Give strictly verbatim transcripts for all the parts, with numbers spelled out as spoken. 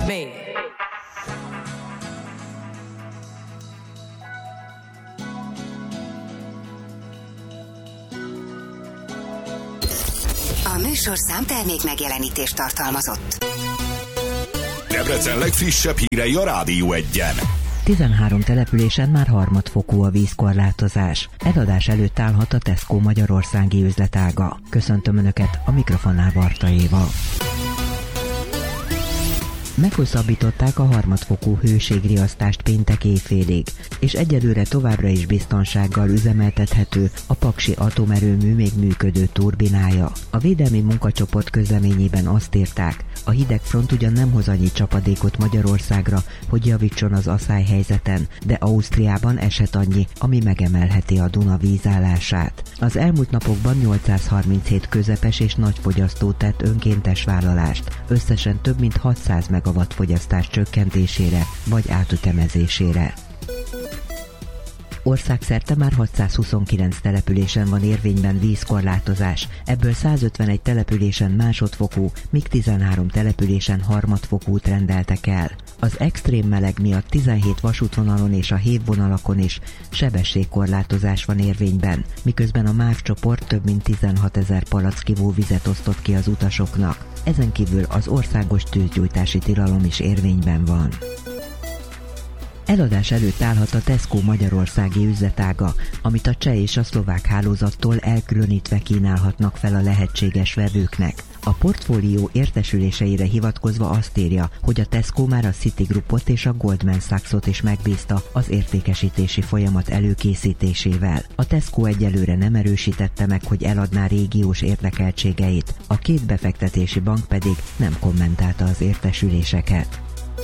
B. A műsorszám termék megjelenítést tartalmazott. Debrecen legfrissebb hírei a Rádió Egyen. tizenhárom településen már harmadfokú a vízkorlátozás. Eladás előtt állhat a Tesco magyarországi üzletága. Köszöntöm Önöket, a mikrofonnál Barta Éva. Meghosszabbították a harmadfokú hőségriasztást péntek éjfélig, és egyelőre továbbra is biztonsággal üzemeltethető a Paksi atomerőmű még működő turbinája. A védelmi munkacsoport közleményében azt írták, a hidegfront ugyan nem hoz annyi csapadékot Magyarországra, hogy javítson az aszályhelyzeten, de Ausztriában esett annyi, ami megemelheti a Duna vízállását. Az elmúlt napokban nyolcszázharminchét közepes és nagy fogyasztó tett önkéntes vállalást, összesen több mint hatszáz megawatt fogyasztás csökkentésére vagy átütemezésére. Országszerte már hatszázhuszonkilenc településen van érvényben vízkorlátozás, ebből százötvenegy településen másodfokú, míg tizenhárom településen harmadfokút rendeltek el. Az extrém meleg miatt tizenhét vasútvonalon és a hévvonalakon is sebességkorlátozás van érvényben, miközben a MÁV csoport több mint tizenhatezer palack ivóvizet osztott ki az utasoknak. Ezen kívül az országos tűzgyújtási tilalom is érvényben van. Eladás előtt állhat a Tesco magyarországi üzletága, amit a cseh és a szlovák hálózattól elkülönítve kínálhatnak fel a lehetséges vevőknek. A portfólió értesüléseire hivatkozva azt írja, hogy a Tesco már a Citigroupot és a Goldman Sachsot is megbízta az értékesítési folyamat előkészítésével. A Tesco egyelőre nem erősítette meg, hogy eladná régiós érdekeltségeit, a két befektetési bank pedig nem kommentálta az értesüléseket.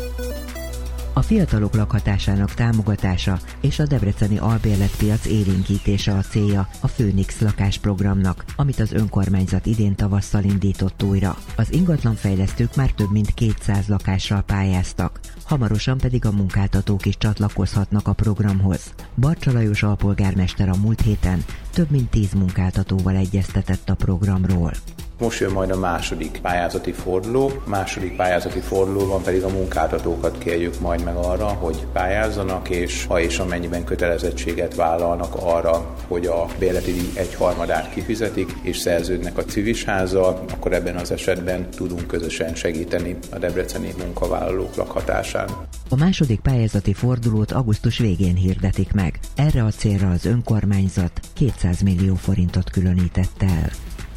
A fiatalok lakhatásának támogatása és a debreceni albérletpiac élénkítése a célja a Főnix lakásprogramnak, amit az önkormányzat idén tavasszal indított újra. Az ingatlanfejlesztők már több mint kétszáz lakással pályáztak, hamarosan pedig a munkáltatók is csatlakozhatnak a programhoz. Barcsa Lajos alpolgármester a múlt héten több mint tíz munkáltatóval egyeztetett a programról. Most jön majd a második pályázati forduló. A második pályázati fordulóban pedig a munkáltatókat kérjük majd meg arra, hogy pályázzanak, és ha és amennyiben kötelezettséget vállalnak arra, hogy a bérleti díj egyharmadát kifizetik, és szerződnek a civisházzal, akkor ebben az esetben tudunk közösen segíteni a debreceni munkavállalók lakhatásán. A második pályázati fordulót augusztus végén hirdetik meg. Erre a célra az önkormányzat kétszáz millió forintot különített el.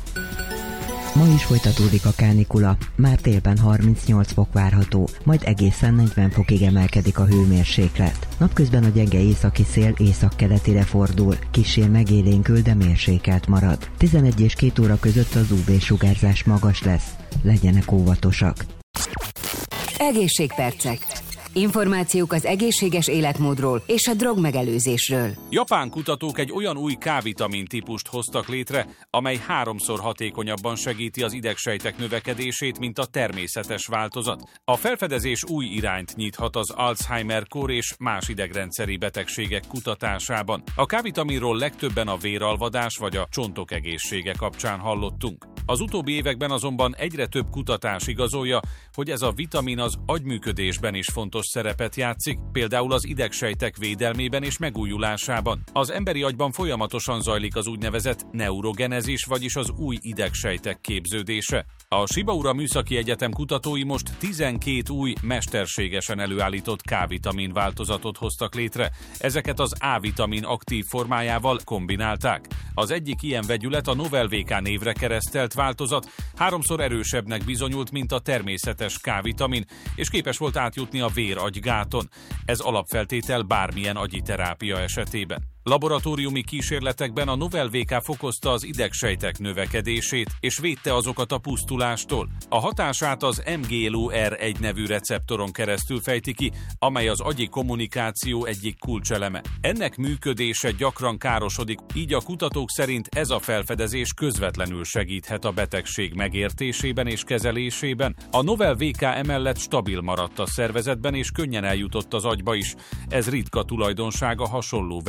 Ma is folytatódik a kánikula, már télben harmincnyolc fok várható, majd egészen negyven fokig emelkedik a hőmérséklet. Napközben a gyenge északi szél északkeletire fordul, kissé megélénkül, de mérsékelt marad. tizenegy és két óra között az ú vé-sugárzás magas lesz, legyenek óvatosak. Egészségpercek. Információk az egészséges életmódról és a drogmegelőzésről. Japán kutatók egy olyan új K-vitamin típust hoztak létre, amely háromszor hatékonyabban segíti az idegsejtek növekedését, mint a természetes változat. A felfedezés új irányt nyithat az Alzheimer-kór és más idegrendszeri betegségek kutatásában. A K-vitaminról legtöbben a véralvadás vagy a csontok egészsége kapcsán hallottunk. Az utóbbi években azonban egyre több kutatás igazolja, hogy ez a vitamin az agyműködésben is fontos szerepet játszik, például az idegsejtek védelmében és megújulásában. Az emberi agyban folyamatosan zajlik az úgynevezett neurogenezis, vagyis az új idegsejtek képződése. A Shibaura Műszaki Egyetem kutatói most tizenkét új, mesterségesen előállított K-vitamin változatot hoztak létre. Ezeket az A-vitamin aktív formájával kombinálták. Az egyik ilyen vegyület, a Novel vé ká névre keresztelt változat, háromszor erősebbnek bizonyult, mint a természetes K-vitamin, és képes volt átjutni a vér-agygáton. Ez alapfeltétel bármilyen agyi terápia esetében. Laboratóriumi kísérletekben a Novel vé ká fokozta az idegsejtek növekedését és védte azokat a pusztulástól. A hatását az em gé el o er egy nevű receptoron keresztül fejti ki, amely az agyi kommunikáció egyik kulcseleme. Ennek működése gyakran károsodik, így a kutatók szerint ez a felfedezés közvetlenül segíthet a betegség megértésében és kezelésében. A Novel vé ká emellett stabil maradt a szervezetben és könnyen eljutott az agyba is. Ez ritka tulajdonsága hasonló vegyületek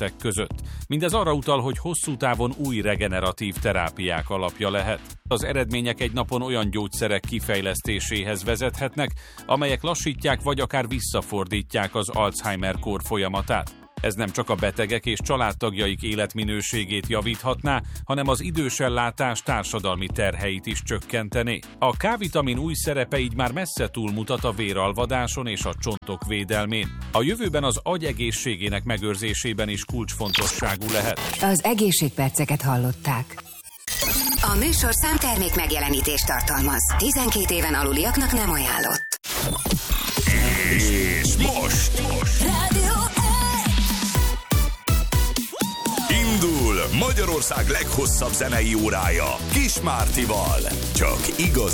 keretek között. Mindez arra utal, hogy hosszú távon új regeneratív terápiák alapja lehet. Az eredmények egy napon olyan gyógyszerek kifejlesztéséhez vezethetnek, amelyek lassítják vagy akár visszafordítják az Alzheimer-kór folyamatát. Ez nem csak a betegek és családtagjaik életminőségét javíthatná, hanem az idősellátás társadalmi terheit is csökkentené. A K-vitamin új szerepe így már messze túlmutat a véralvadáson és a csontok védelmén. A jövőben az agy egészségének megőrzésében is kulcsfontosságú lehet. Az egészségperceket hallották. A műsorszám termék megjelenítést tartalmaz. tizenkét éven aluliaknak nem ajánlott. És most! most. Rádió Indul Magyarország leghosszabb zenei órája Kis Mártival. Csak igazi